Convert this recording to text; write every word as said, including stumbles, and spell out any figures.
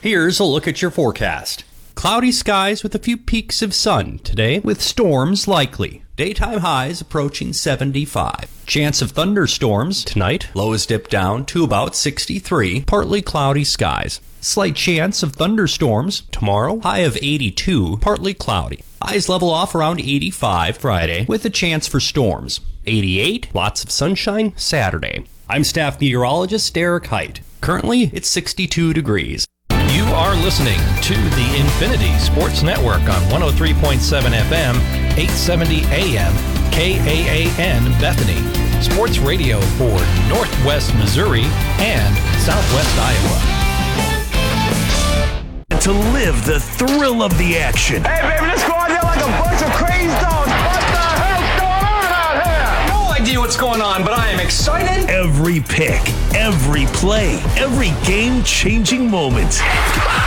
Here's a look at your forecast. Cloudy skies with a few peaks of sun today, with storms likely. Daytime highs approaching seventy-five. Chance of thunderstorms tonight. Lows dip down to about sixty-three. Partly cloudy skies. Slight chance of thunderstorms tomorrow. High of eighty-two. Partly cloudy. Highs level off around eighty-five Friday with a chance for storms. eighty-eight. Lots of sunshine Saturday. I'm staff meteorologist Derek Height. Currently, it's sixty-two degrees. You are listening to the Infinity Sports Network on one oh three point seven F M, eight seventy A M, K A A N Bethany. Sports radio for Northwest Missouri and Southwest Iowa. To live the thrill of the action. Hey, baby, let's go out there like a bunch of crazy dogs. What the hell's going on out here? No idea what's going on, but I am excited. Every pick, every play, every game-changing moment.